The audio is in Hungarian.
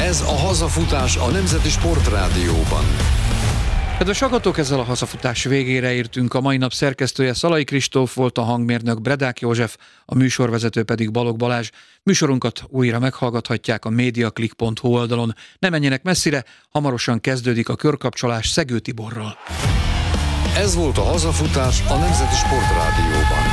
Ez a Hazafutás a Nemzeti Sportrádióban. Kedves hallgatók, ezzel a hazafutás végére értünk. A mai nap szerkesztője Szalai Kristóf volt, a hangmérnök Bredák József, a műsorvezető pedig Balogh Balázs. Műsorunkat újra meghallgathatják a mediaclick.hu oldalon. Ne menjenek messzire, hamarosan kezdődik a körkapcsolás Szegő Tiborral. Ez volt a Hazafutás a Nemzeti Sportrádióban.